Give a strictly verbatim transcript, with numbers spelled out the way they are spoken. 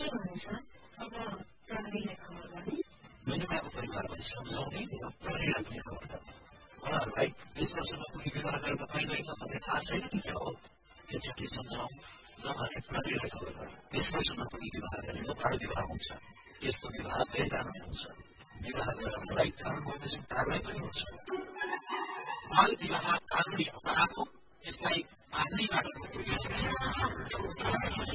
के भन्छ अब प्रहरीलाई खबर गर्ने मेनुकाको परिवारलाई सम्झाउने र प्रहरीलाई पनि खबर गर्ने उहाँहरूलाई यस वर्षमा कुनै विवाह गर्न पाइँदैन भन्ने थाहा छैन कि क्या हो एकचोटि सम्झाउँ नभने प्रहरीलाई खबर गर्नु यस वर्षमा कुनै विवाह गरेर बाल विवाह हुन्छ यस्तो विवाह गैरकानुनी हुन्छ विवाह गराउनलाई कानुन बमोजिम कारवाही पनि हुन्छ बाल विवाह कानुनी अपराध हो यसलाई आजैबाट